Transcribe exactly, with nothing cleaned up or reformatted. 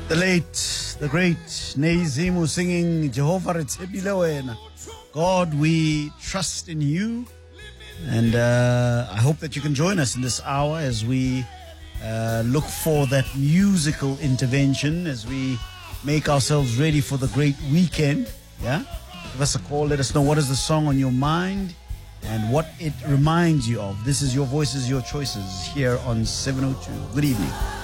The late, the great Nezimu singing Jehovah Retebile Wena. God, we trust in you. And uh, I hope that you can join us in this hour as we uh, look for that musical intervention, as we make ourselves ready for the great weekend. Yeah? Give us a call. Let us know what is the song on your mind and what it reminds you of. This is Your Voices, Your Choices here on seven oh two. Good evening.